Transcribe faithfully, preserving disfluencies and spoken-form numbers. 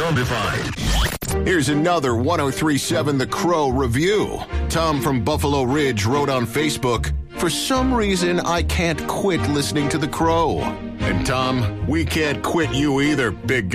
Zombified. Here's another one oh three point seven The Crow review. Tom from Buffalo Ridge wrote on Facebook, "For some reason, I can't quit listening to The Crow." And Tom, we can't quit you either, big guy.